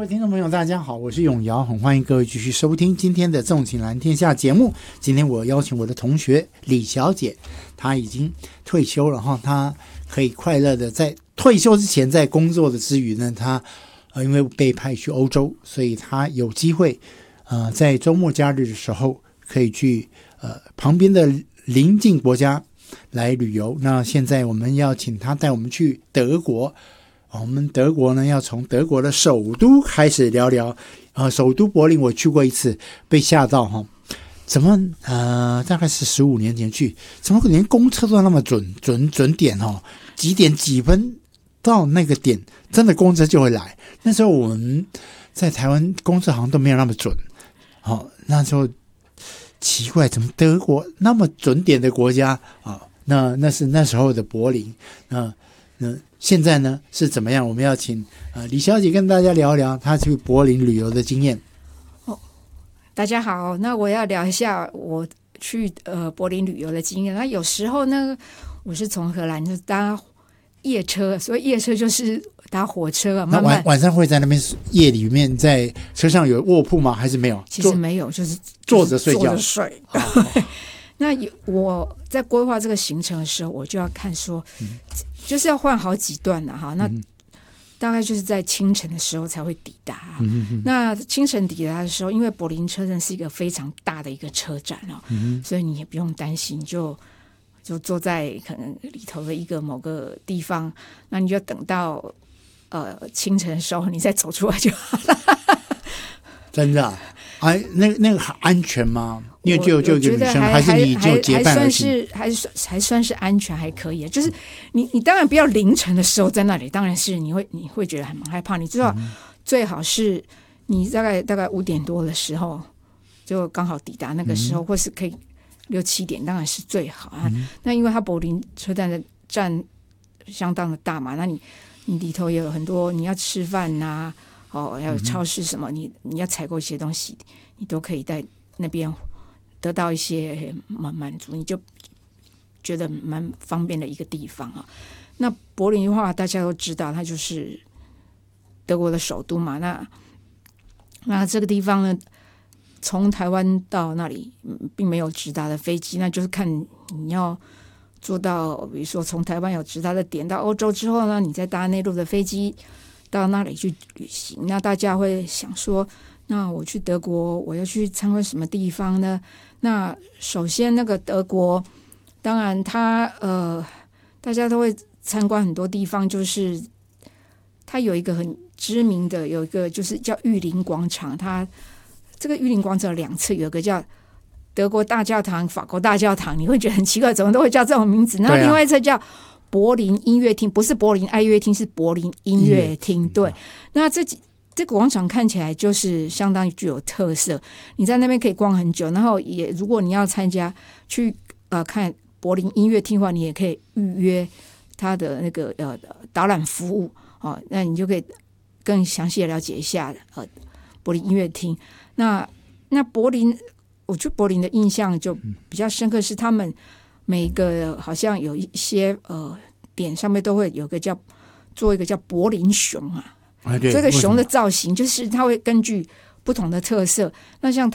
位听众朋友大家好，我是永尧，很欢迎各位继续收听今天的纵情蓝天下节目。今天我邀请我的同学李小姐，她已经退休了哈，她可以快乐的在退休之前，在工作的之余呢，她因为被派去欧洲，所以她有机会在周末假日的时候可以去旁边的邻近国家来旅游。那现在我们要请她带我们去德国。我们德国呢，要从德国的首都开始聊聊。首都柏林我去过一次，被吓到哈，怎么大概是15年前去，怎么连公车都那么准点哦，几点几分到那个点，真的公车就会来。那时候我们在台湾公车好像都没有那么准，那时候奇怪，怎么德国那么准点的国家啊？那是那时候的柏林，现在呢是怎么样？我们要请李小姐跟大家聊一聊她去柏林旅游的经验。 大家好，那我要聊一下我去柏林旅游的经验。那有时候呢，我是从荷兰就搭夜车，所以夜车就是搭火车啊。慢慢晚上会在那边夜里面在车上有卧铺吗？还是没有？ 其实没有，就是坐着睡觉。 坐着睡。那我在规划这个行程的时候，我就要看说，就是要换好几段哈。那大概就是在清晨的时候才会抵达。那清晨抵达的时候，因为柏林车站是一个非常大的一个车站所以你也不用担心，就坐在可能里头的一个某个地方，那你就等到清晨的时候，你再走出来就好了。 真的啊？那个安全吗？因为就一个女生，还是你就结伴而行？ 还算是安全，还可以。就是你当然不要凌晨的时候在那里，当然是你会觉得还蛮害怕。你知道，最好是你大概5点多的时候就刚好抵达那个时候，或是可以6、7点，当然是最好啊。那因为它柏林车站的站相当的大嘛，那你里头也有很多你要吃饭啊。要有超市什么，你要采购一些东西，你都可以在那边得到一些满足，你就觉得蛮方便的一个地方啊。那柏林的话，大家都知道，它就是德国的首都嘛。那这个地方呢，从台湾到那里并没有直达的飞机，那就是看你要坐到，比如说从台湾有直达的点到欧洲之后呢，你再搭内陆的飞机到那里去旅行。那大家会想说，那我去德国，我要去参观什么地方呢？那首先那个德国，当然它大家都会参观很多地方，就是它有一个很知名的，有一个就是叫玉林广场。它这个玉林广场2侧，有一个叫德国大教堂、法国大教堂，你会觉得很奇怪，怎么都会叫这种名字？那另外一侧叫柏林音乐厅，不是柏林爱乐厅，是柏林音乐厅。对，那这个广场看起来就是相当具有特色，你在那边可以逛很久。然后也如果你要参加去看柏林音乐厅的话，你也可以预约它的那个导览服务那你就可以更详细的了解一下柏林音乐厅。那柏林，我去柏林的印象就比较深刻，是他们每个好像有一些点上面都会有个做一个叫柏林熊啊。这个熊的造型就是它会根据不同的特色。那像